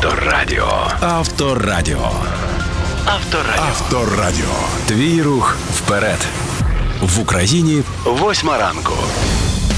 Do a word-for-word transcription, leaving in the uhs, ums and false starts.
Авторадіо. Авторадіо. Авторадіо. Авторадіо. Твій рух вперед. В Україні Восьма ранку.